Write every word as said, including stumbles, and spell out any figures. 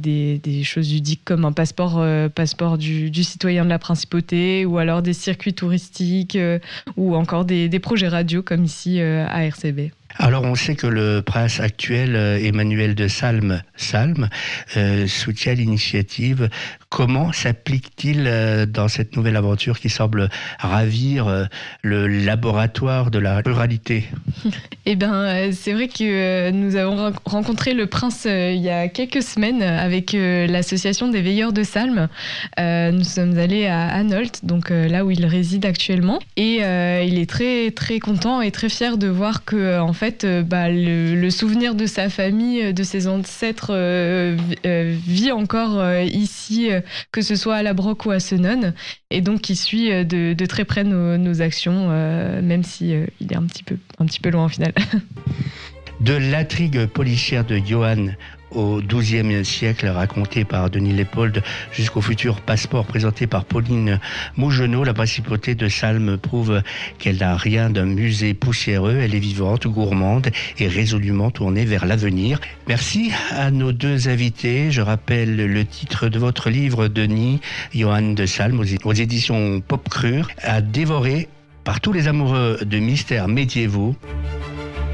des, des choses ludiques comme un passeport, euh, passeport du, du citoyen de la principauté, ou alors des circuits touristiques, euh, ou encore des, des projets radio comme ici euh, à R C B. Alors on sait que le prince actuel, euh, Emmanuel de Salm, Salm euh, soutient l'initiative. Comment s'applique-t-il euh, dans cette nouvelle aventure qui semble ravir euh, le laboratoire de la ruralité ? Eh bien, euh, c'est vrai que euh, nous avons rencontré le prince euh, il y a quelques semaines avec euh, l'association des veilleurs de Salm. Euh, nous sommes allés à Anholt, donc euh, là où il réside actuellement, et euh, il est très très content et très fier de voir que en fait, euh, bah, le, le souvenir de sa famille, de ses ancêtres, euh, euh, vit encore euh, ici, euh, que ce soit à La Broque ou à Senones, et donc il suit euh, de, de très près nos, nos actions, euh, même si euh, il est un petit peu un petit peu loin au final. De l'intrigue policière de Johan au douzième siècle, racontée par Denis Lépold, jusqu'au futur passeport présenté par Pauline Mougenot, la principauté de Salm prouve qu'elle n'a rien d'un musée poussiéreux. Elle est vivante, gourmande et résolument tournée vers l'avenir. Merci à nos deux invités. Je rappelle le titre de votre livre, Denis, Johan de Salm, aux éditions Pop Crure, à dévorer par tous les amoureux de mystères médiévaux.